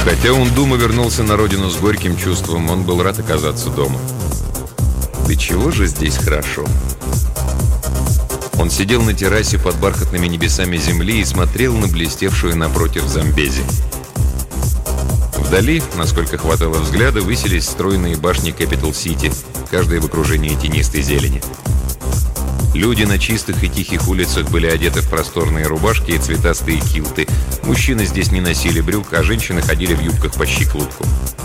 Хотя Ундума вернулся на родину с горьким чувством, он был рад оказаться дома. Да чего же здесь хорошо? Он сидел на террасе под бархатными небесами земли и смотрел на блестевшую напротив Замбези. Вдали, насколько хватало взгляда, высились стройные башни Кэпитал-Сити, каждая в окружении тенистой зелени. Люди на чистых и тихих улицах были одеты в просторные рубашки и цветастые килты. Мужчины здесь не носили брюк, а женщины ходили в юбках по щиколотку.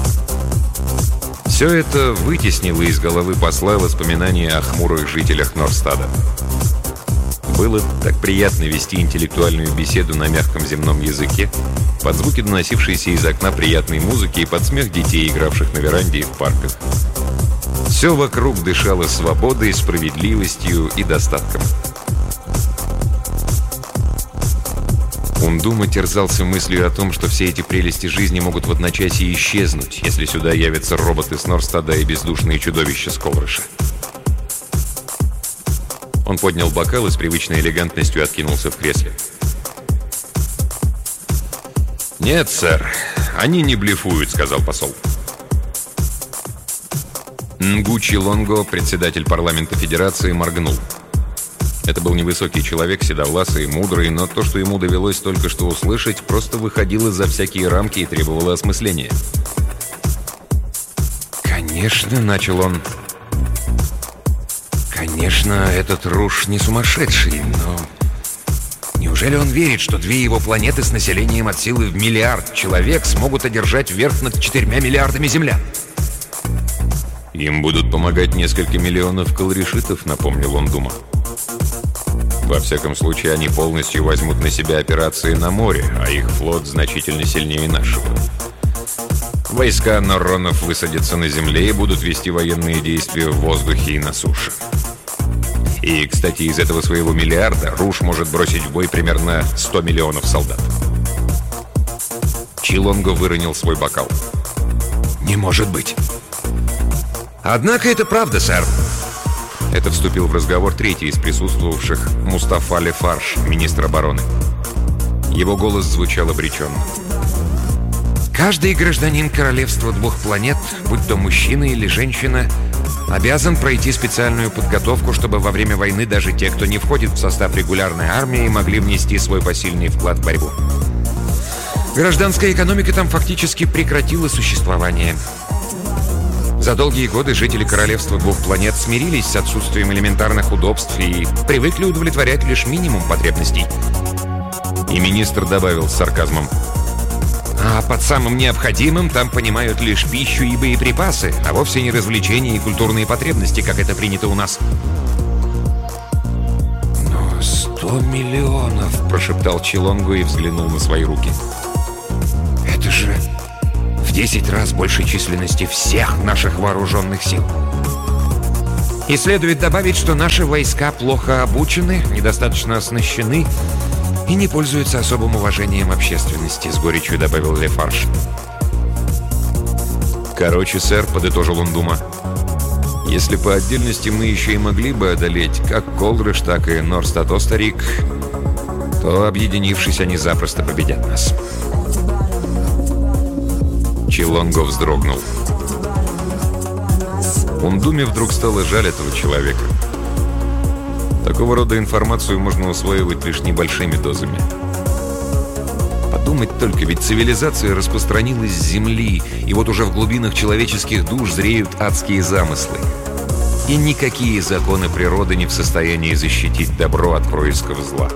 Все это вытеснило из головы посла воспоминания о хмурых жителях Норстада. Было так приятно вести интеллектуальную беседу на мягком земном языке, под звуки, доносившиеся из окна приятной музыки, и под смех детей, игравших на веранде и в парках. Все вокруг дышало свободой, справедливостью и достатком. Ундума терзался мыслью о том, что все эти прелести жизни могут в одночасье исчезнуть, если сюда явятся роботы с Норстада и бездушные чудовища с Колрыша. Он поднял бокал и с привычной элегантностью откинулся в кресле. «Нет, сэр, они не блефуют», — сказал посол. Нгу Чилонго, председатель парламента Федерации, моргнул. Это был невысокий человек, седовласый и мудрый, но то, что ему довелось только что услышать, просто выходило за всякие рамки и требовало осмысления. «Конечно», — начал он. «Конечно, этот Руш не сумасшедший, но... неужели он верит, что две его планеты с населением от силы в 1 миллиард человек смогут одержать верх над 4 миллиардами землян?» «Им будут помогать несколько миллионов колорешитов», — напомнил он, Дума. «Во всяком случае, они полностью возьмут на себя операции на море, а их флот значительно сильнее нашего. Войска Норронов высадятся на земле и будут вести военные действия в воздухе и на суше. И, кстати, из этого своего миллиарда Руш может бросить в бой примерно 100 миллионов солдат». Чилонго выронил свой бокал. «Не может быть!» «Однако это правда, сэр!» Это вступил в разговор третий из присутствовавших, Мустафа Лефарж, министр обороны. Его голос звучал обреченно. «Каждый гражданин королевства двух планет, будь то мужчина или женщина, обязан пройти специальную подготовку, чтобы во время войны даже те, кто не входит в состав регулярной армии, могли внести свой посильный вклад в борьбу. Гражданская экономика там фактически прекратила существование. За долгие годы жители королевства двух планет смирились с отсутствием элементарных удобств и привыкли удовлетворять лишь минимум потребностей». И министр добавил с сарказмом: «А под самым необходимым там понимают лишь пищу и боеприпасы, а вовсе не развлечения и культурные потребности, как это принято у нас». «Но 100 миллионов!» – прошептал Чилонго и взглянул на свои руки. «Это же в 10 раз большей численности всех наших вооруженных сил. И следует добавить, что наши войска плохо обучены, недостаточно оснащены и не пользуются особым уважением общественности», — с горечью добавил Лефарж. «Короче, сэр», — подытожил он, Дума, — «если по отдельности мы еще и могли бы одолеть как Колрыш, так и Норстад-Остарик, то, объединившись, они запросто победят нас». Чилонго вздрогнул. Ундуме вдруг стало жаль этого человека. Такого рода информацию можно усваивать лишь небольшими дозами. Подумать только, ведь цивилизация распространилась с Земли, и вот уже в глубинах человеческих душ зреют адские замыслы. И никакие законы природы не в состоянии защитить добро от происков зла.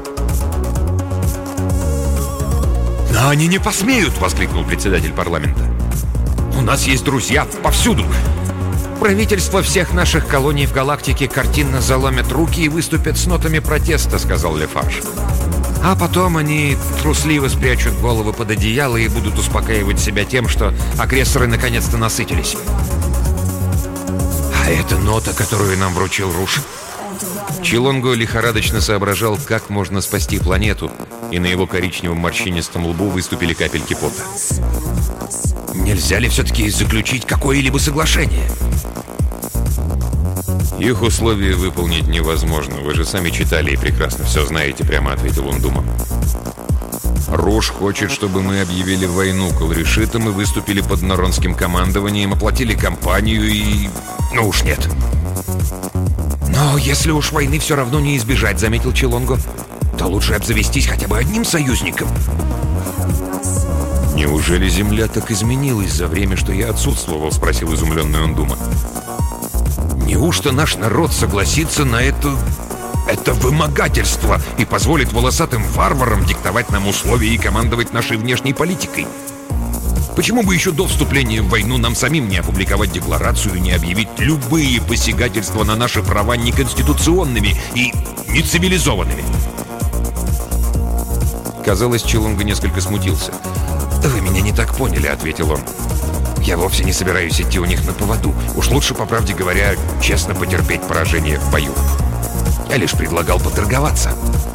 «Но они не посмеют!» — воскликнул председатель парламента. «У нас есть друзья повсюду!» «Правительства всех наших колоний в галактике картинно заломят руки и выступят с нотами протеста», — сказал Лефарж. «А потом они трусливо спрячут головы под одеяло и будут успокаивать себя тем, что агрессоры наконец-то насытились». «А это нота, которую нам вручил Руш». Чилонго лихорадочно соображал, как можно спасти планету, и на его коричневом морщинистом лбу выступили капельки пота. «Нельзя ли все-таки заключить какое-либо соглашение?» «Их условия выполнить невозможно. Вы же сами читали и прекрасно все знаете», — прямо ответил он, Дума. Руш хочет, чтобы мы объявили войну колрешитам и выступили под Норонским командованием, оплатили кампанию и... Ну уж нет. «Но если уж войны все равно не избежать», — заметил Челонго, «то лучше обзавестись хотя бы одним союзником». «Неужели земля так изменилась за время, что я отсутствовал?» — спросил изумленный Ондума. «Неужто наш народ согласится на это вымогательство и позволит волосатым варварам диктовать нам условия и командовать нашей внешней политикой? Почему бы еще до вступления в войну нам самим не опубликовать декларацию и не объявить любые посягательства на наши права неконституционными и нецивилизованными?» Казалось, Челонго несколько смутился. «Вы меня не так поняли», — ответил он. «Я вовсе не собираюсь идти у них на поводу. Уж лучше, по правде говоря, честно потерпеть поражение в бою. Я лишь предлагал поторговаться».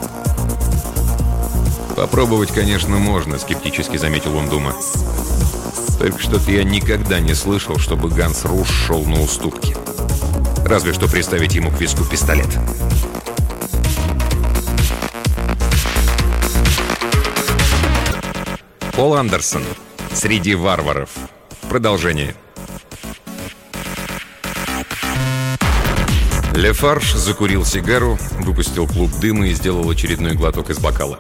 «Попробовать, конечно, можно», — скептически заметил Ондума. «Только что-то я никогда не слышал, чтобы Ганс Руш шел на уступки. Разве что приставить ему к виску пистолет». Пол Андерсон. «Среди варваров». Продолжение. Лефарж закурил сигару, выпустил клуб дыма и сделал очередной глоток из бокала.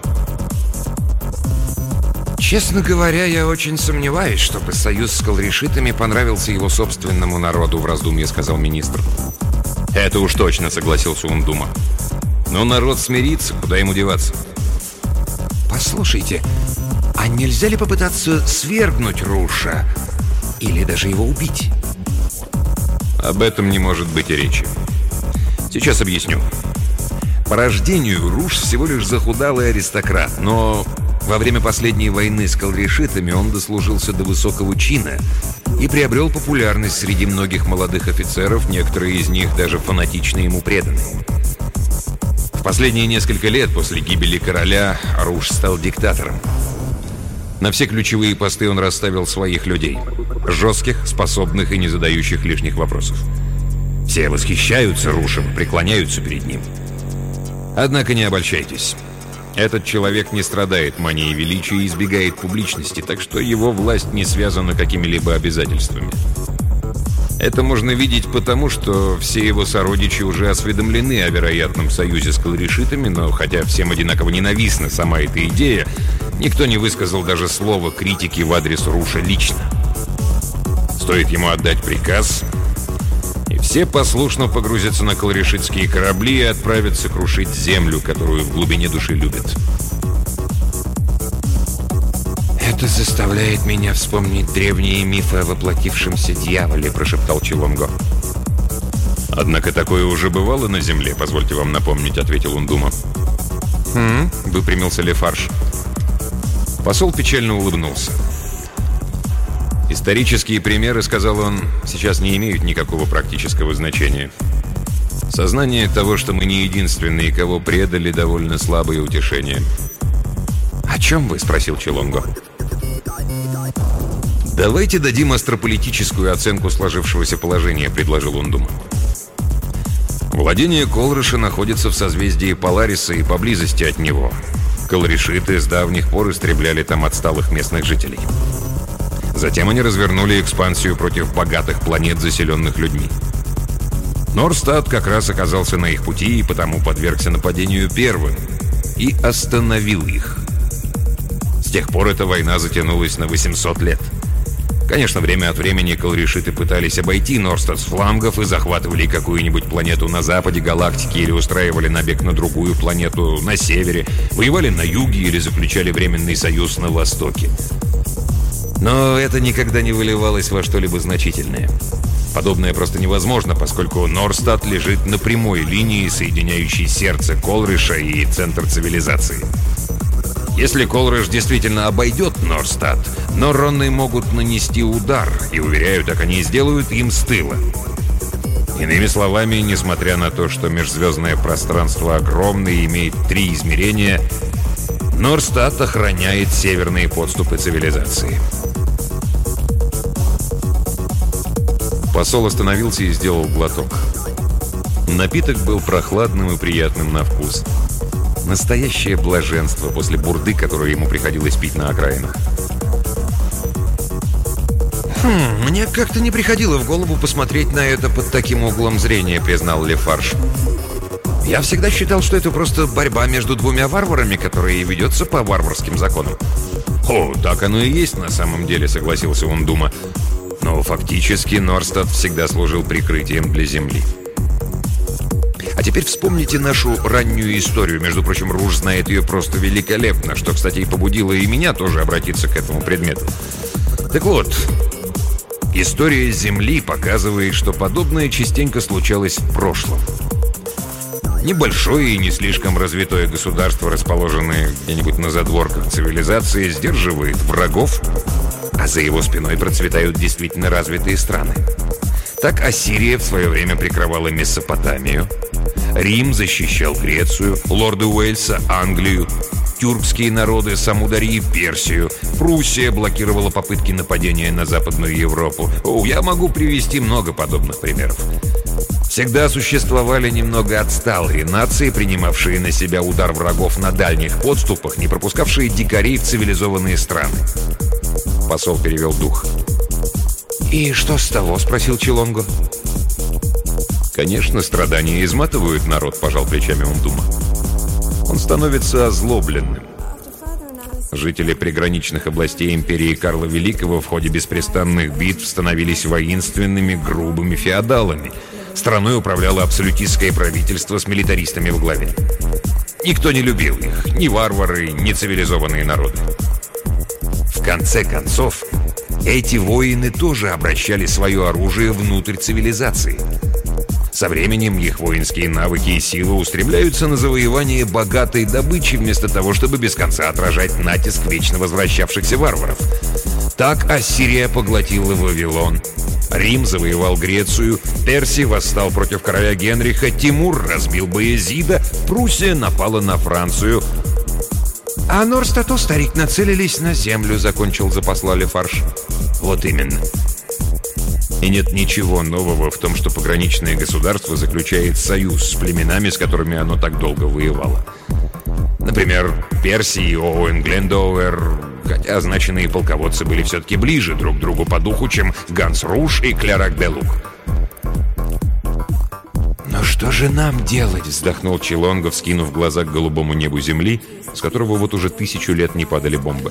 «Честно говоря, я очень сомневаюсь, чтобы союз с колрешитами понравился его собственному народу», — в раздумье сказал министр. «Это уж точно», — согласился Ондума. «Но народ смирится, куда ему деваться?» «Послушайте, а нельзя ли попытаться свергнуть Руша или даже его убить?» «Об этом не может быть и речи. Сейчас объясню. По рождению Руш всего лишь захудалый аристократ, но во время последней войны с колрешитами он дослужился до высокого чина и приобрел популярность среди многих молодых офицеров, некоторые из них даже фанатично ему преданы. В последние несколько лет после гибели короля Руш стал диктатором. На все ключевые посты он расставил своих людей. Жестких, способных и не задающих лишних вопросов. Все восхищаются Рушем, преклоняются перед ним. Однако не обольщайтесь. Этот человек не страдает манией величия и избегает публичности, так что его власть не связана какими-либо обязательствами. Это можно видеть потому, что все его сородичи уже осведомлены о вероятном союзе с колрешитами, но хотя всем одинаково ненавистна сама эта идея, никто не высказал даже слова критики в адрес Руша лично. Стоит ему отдать приказ, и все послушно погрузятся на колрешитские корабли и отправятся крушить землю, которую в глубине души любят. «Это заставляет меня вспомнить древние мифы о воплотившемся дьяволе», — прошептал Челонго. «Однако такое уже бывало на земле, позвольте вам напомнить», — ответил Ондума. Выпрямился Лефарж. Посол печально улыбнулся. «Исторические примеры, — сказал он, — сейчас не имеют никакого практического значения. Сознание того, что мы не единственные, кого предали, довольно слабое утешение». «О чем вы?» — спросил Челонго. «Давайте дадим астрополитическую оценку сложившегося положения», — предложил Ондума. Владение Колрыша находится в созвездии Полариса и поблизости от него. Колрешиты с давних пор истребляли там отсталых местных жителей. Затем они развернули экспансию против богатых планет, заселенных людьми. Норстад как раз оказался на их пути и потому подвергся нападению первым и остановил их. С тех пор эта война затянулась на 800 лет. Конечно, время от времени колрешиты пытались обойти Норстад с флангов и захватывали какую-нибудь планету на западе галактики или устраивали набег на другую планету на севере, воевали на юге или заключали временный союз на востоке. Но это никогда не выливалось во что-либо значительное. Подобное просто невозможно, поскольку Норстад лежит на прямой линии, соединяющей сердце Колрыша и центр цивилизации. Если Колрыш действительно обойдет Норстад, Норроны могут нанести удар, и, уверяю, так они и сделают им с тыла. Иными словами, несмотря на то, что межзвездное пространство огромное и имеет 3 измерения, Норстад охраняет северные подступы цивилизации. Посол остановился и сделал глоток. Напиток был прохладным и приятным на вкус. Настоящее блаженство после бурды, которую ему приходилось пить на окраинах. «Мне как-то не приходило в голову посмотреть на это под таким углом зрения», — признал Лефарж. «Я всегда считал, что это просто борьба между двумя варварами, которая ведется по варварским законам». «О, так оно и есть на самом деле», — согласился Ундума. «Но фактически Норстад всегда служил прикрытием для земли». А теперь вспомните нашу раннюю историю. Между прочим, Руж знает ее просто великолепно, что, кстати, и побудило и меня тоже обратиться к этому предмету. Так вот, история Земли показывает, что подобное частенько случалось в прошлом. Небольшое и не слишком развитое государство, расположенное где-нибудь на задворках цивилизации, сдерживает врагов, а за его спиной процветают действительно развитые страны. Так Ассирия в свое время прикрывала Месопотамию, Рим защищал Грецию, лорды Уэльса — Англию, тюркские народы Самударии — Персию, Пруссия блокировала попытки нападения на Западную Европу. Я могу привести много подобных примеров. Всегда существовали немного отсталые нации, принимавшие на себя удар врагов на дальних подступах, не пропускавшие дикарей в цивилизованные страны. Посол перевел дух. «И что с того?» — спросил Чилонго. «Конечно, страдания изматывают народ», — пожал плечами Ундума. «Он становится озлобленным. Жители приграничных областей империи Карла Великого в ходе беспрестанных битв становились воинственными, грубыми феодалами. Страной управляло абсолютистское правительство с милитаристами во главе. Никто не любил их, ни варвары, ни цивилизованные народы. В конце концов, эти воины тоже обращали свое оружие внутрь цивилизации. Со временем их воинские навыки и силы устремляются на завоевание богатой добычи, вместо того, чтобы без конца отражать натиск вечно возвращавшихся варваров. Так Ассирия поглотила Вавилон, Рим завоевал Грецию, Персия восстал против короля Генриха, Тимур разбил Баязида, Пруссия напала на Францию. «А Норстад, старик, нацелились на землю», — закончил за посла Лефарж. «Вот именно. И нет ничего нового в том, что пограничное государство заключает союз с племенами, с которыми оно так долго воевало. Например, Персия и Оуэн Глендоуэр, хотя означенные полководцы были все-таки ближе друг к другу по духу, чем Ганс Руш и Клярак де Лук». «Но что же нам делать?» — вздохнул Чилонго, вскинув глаза к голубому небу земли, с которого вот уже 1000 лет не падали бомбы.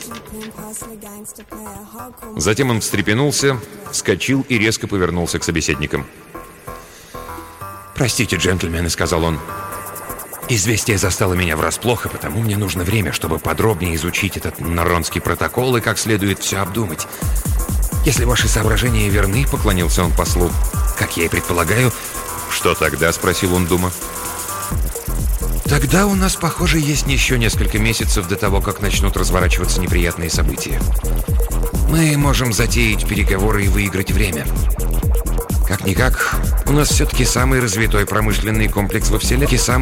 Затем он встрепенулся, вскочил и резко повернулся к собеседникам. «Простите, джентльмены», — сказал он. «Известие застало меня врасплох, и потому мне нужно время, чтобы подробнее изучить этот Наронский протокол и как следует все обдумать. Если ваши соображения верны», — поклонился он послу, — «как я и предполагаю...» «Что тогда?» — спросил Ундума. «Тогда у нас, похоже, есть еще несколько месяцев до того, как начнут разворачиваться неприятные события. Мы можем затеять переговоры и выиграть время. Как-никак, у нас все-таки самый развитой промышленный комплекс во Вселенной,